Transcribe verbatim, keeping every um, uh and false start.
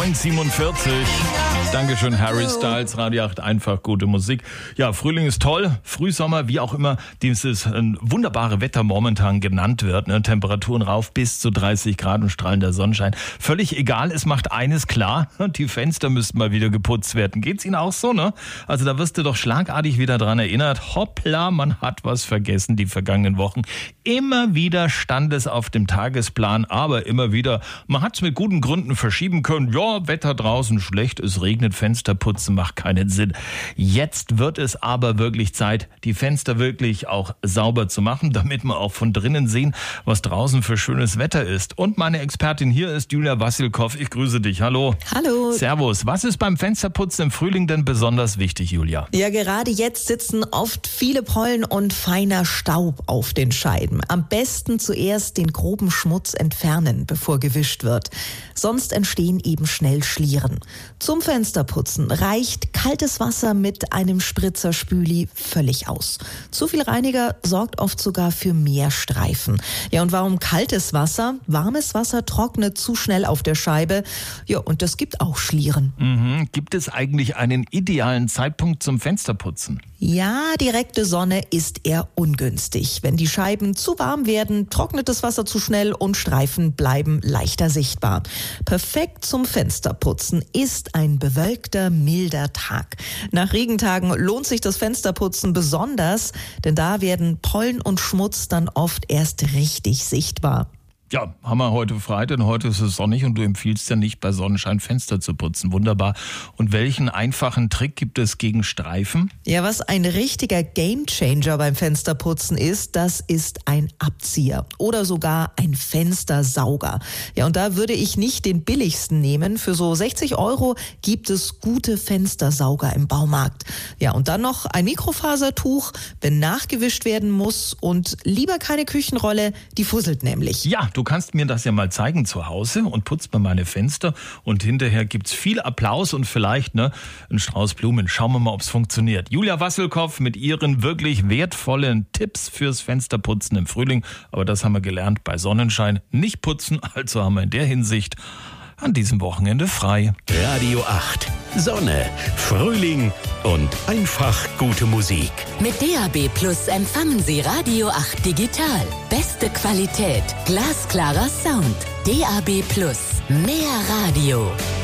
neun siebenundvierzig. Dankeschön, Harry Styles, Radio acht, einfach gute Musik. Ja, Frühling ist toll, Frühsommer, wie auch immer dieses ein wunderbare Wetter momentan genannt wird. Ne? Temperaturen rauf bis zu dreißig Grad und strahlender Sonnenschein. Völlig egal, es macht eines klar, die Fenster müssten mal wieder geputzt werden. Geht's Ihnen auch so, ne? Also da wirst du doch schlagartig wieder dran erinnert. Hoppla, man hat was vergessen die vergangenen Wochen. Immer wieder stand es auf dem Tagesplan, aber immer wieder, man hat es mit guten Gründen verschieben können. Ja, Wetter draußen schlecht, es regnet, Fenster putzen macht keinen Sinn. Jetzt wird es aber wirklich Zeit, die Fenster wirklich auch sauber zu machen, damit wir auch von drinnen sehen, was draußen für schönes Wetter ist. Und meine Expertin hier ist Julia Wassilkow. Ich grüße dich. Hallo. Hallo. Servus. Was ist beim Fensterputzen im Frühling denn besonders wichtig, Julia? Ja, gerade jetzt sitzen oft viele Pollen und feiner Staub auf den Scheiben. Am besten zuerst den groben Schmutz entfernen, bevor gewischt wird. Sonst entstehen eben schnell Schlieren. Zum Fensterputzen reicht kaltes Wasser mit einem Spritzer Spüli völlig aus. Zu viel Reiniger sorgt oft sogar für mehr Streifen. Ja, und warum kaltes Wasser? Warmes Wasser trocknet zu schnell auf der Scheibe. Ja, und das gibt auch Schlieren. Mhm. Gibt es eigentlich einen idealen Zeitpunkt zum Fensterputzen? Ja, direkte Sonne ist eher ungünstig. Wenn die Scheiben zu warm werden, trocknet das Wasser zu schnell und Streifen bleiben leichter sichtbar. Perfekt zum Fensterputzen ist ein bewölkter, milder Tag. Nach Regentagen lohnt sich das Fensterputzen besonders, denn da werden Pollen und Schmutz dann oft erst richtig sichtbar. Ja, haben wir heute frei, denn heute ist es sonnig und du empfiehlst ja nicht, bei Sonnenschein Fenster zu putzen. Wunderbar. Und welchen einfachen Trick gibt es gegen Streifen? Ja, was ein richtiger Gamechanger beim Fensterputzen ist, das ist ein Abzieher oder sogar ein Fenstersauger. Ja, und da würde ich nicht den billigsten nehmen. Für so sechzig Euro gibt es gute Fenstersauger im Baumarkt. Ja, und dann noch ein Mikrofasertuch, wenn nachgewischt werden muss, und lieber keine Küchenrolle, die fusselt nämlich. Ja, du kannst mir das ja mal zeigen zu Hause und putzt mir meine Fenster und hinterher gibt's viel Applaus und vielleicht ne, einen Strauß Blumen. Schauen wir mal, ob's funktioniert. Julia Wassilkow mit ihren wirklich wertvollen Tipps fürs Fensterputzen im Frühling. Aber das haben wir gelernt, bei Sonnenschein nicht putzen. Also haben wir in der Hinsicht an diesem Wochenende frei. Radio acht. Sonne, Frühling und einfach gute Musik. Mit D A B Plus empfangen Sie Radio acht digital. Beste Qualität, glasklarer Sound. D A B Plus, mehr Radio.